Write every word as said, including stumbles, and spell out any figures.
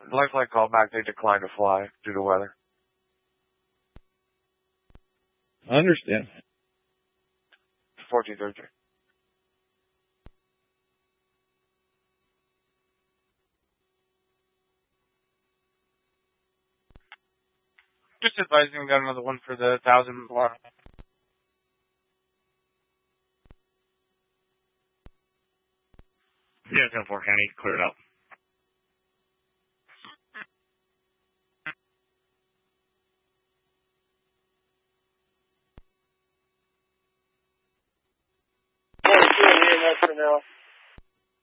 Lifeline called back. They declined to fly due to weather. I understand. fourteen thirty-three. Just advising we got another one for the thousand block. Yeah, ten four County, clear it out. forty-two, E M S for now.